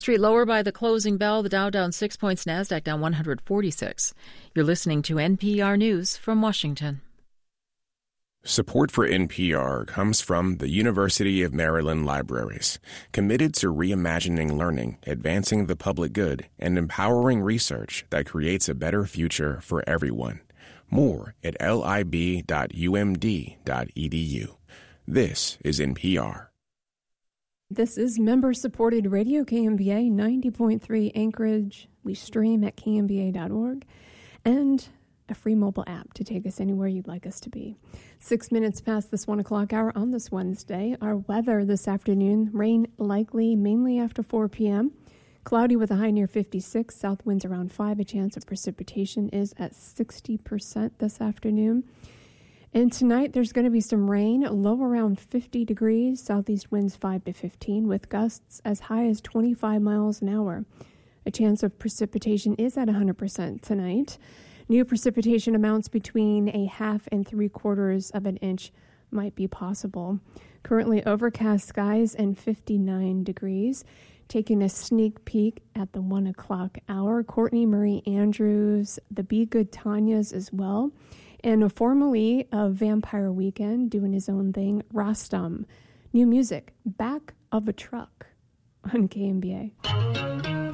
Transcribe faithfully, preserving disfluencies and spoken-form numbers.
Street lower by the closing bell, the Dow down six points, NASDAQ down one hundred forty-six. You're listening to N P R News from Washington. Support for N P R comes from the University of Maryland Libraries, committed to reimagining learning, advancing the public good, and empowering research that creates a better future for everyone. More at lib dot u m d dot e d u. This is N P R. This is member-supported radio K M B A ninety point three Anchorage. We stream at k m b a dot org and a free mobile app to take us anywhere you'd like us to be. Six minutes past this one o'clock hour on this Wednesday. Our weather this afternoon, rain likely mainly after four p.m. Cloudy with a high near fifty-six, south winds around five. A chance of precipitation is at sixty percent this afternoon. And tonight, there's going to be some rain, low around fifty degrees, southeast winds five to fifteen, with gusts as high as twenty-five miles an hour. A chance of precipitation is at one hundred percent tonight. New precipitation amounts between a half and three quarters of an inch might be possible. Currently overcast skies and fifty-nine degrees. Taking a sneak peek at the one o'clock hour, Courtney Marie Andrews, the Be Good Tanyas as well. And formerly of Vampire Weekend, doing his own thing, Rostam. New music, Back of a Truck on K M B A.